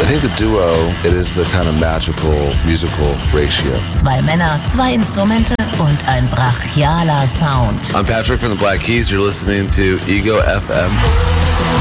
I think the duo, it is the kind of magical musical ratio. Zwei Männer, zwei Instrumente und ein brachialer Sound. I'm Patrick from the Black Keys. You're listening to Ego FM.